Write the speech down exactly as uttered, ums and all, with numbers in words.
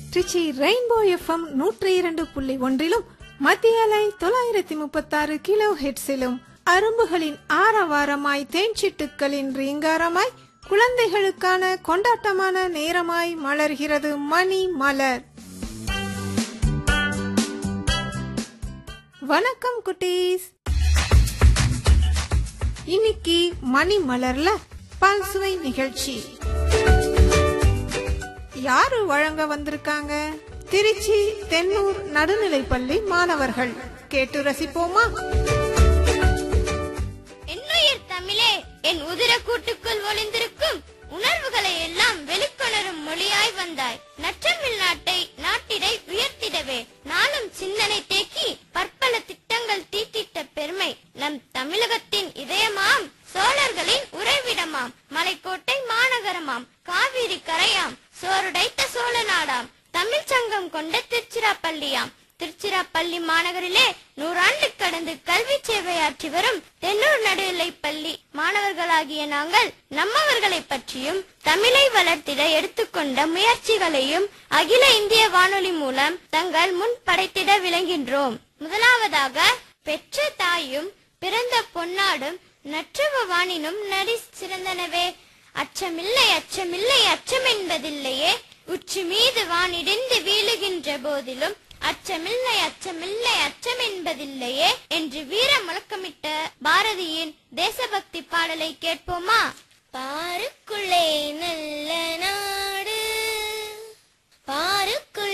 Trichy rainbow FM நூற்றி இரண்டு புள்ளி ஒன்றிலும் மத்திய அலை தொள்ளாயிரத்தி முப்பத்தி ஆறு கிலோ ஹெட்ஸிலும் அரும்புகளின் ஆரவாரமாய் தேன்சிட்டுக்களின் ரீங்காரமாய் குழந்தைகளுக்கான கொண்டாட்டமான நேரமாய் மலர்கிறது மணி மலர். வணக்கம் குட்டீஸ். இன்னைக்கு மணி மலர்ல பல்சுவை நிகழ்ச்சி யாரு வழங்க வந்திருக்காங்க? திருச்சி தென்னூர் நடுநிலைப்பள்ளி மாணவர்கள். கேட்டு ரசிப்போமா? என்னுயிர் தமிழே, என் உதிர கூட்டுக்குள் ஒளிந்திருக்கும் உணர்வுகளை எல்லாம் வெளிக்கொணரும் மொழியாய் வந்தாய். நற்றமிழ் நாட்டை நாட்டிடை உயர்த்திடவே நாளும் சிந்தனை தேக்கி பற்பல திட்டங்கள் தீட்டிட்ட பெருமை நம் தமிழகத்தின் இதயமாம், சோழர்களின் உறைவிடமாம், மலைக்கோட்டை மாநகரமாம், காவிரி கரையாம், சோறுடைத்த சோழ நாடாம், தமிழ் சங்கம் கொண்ட திருச்சிராப்பள்ளியாம். திருச்சிராப்பள்ளி மாநகரிலே நூறாண்டு கடந்து கல்வி சேவையாற்றி வரும் தென்னூர் நடுநிலைப்பள்ளி மாணவர்களாகிய நாங்கள் நம்மவர்களை பற்றியும் தமிழை வளர்த்திட எடுத்துக்கொண்ட முயற்சிகளையும் அகில இந்திய வானொலி மூலம் தங்கள் முன் படைத்திட விளங்குகின்றோம். முதலாவதாக, பெற்ற தாயும் பிறந்த பொன்னாடும் நற்றவ வானினும் நடி சிறந்தனவே. அச்சமில்லை அச்சமில்லை அச்சம் என்பதில்லையே, உச்சி மீது வானிடிந்து வீழுகின்ற போதிலும் அச்சமில்லை அச்சமில்லை அச்சம் என்பதில்லையே என்று வீர முழக்கமிட்ட பாரதியின் தேசபக்தி பாடலை கேட்போமா? பாருக்குள்ளே நல்ல நாடு, பாருக்குள்ளே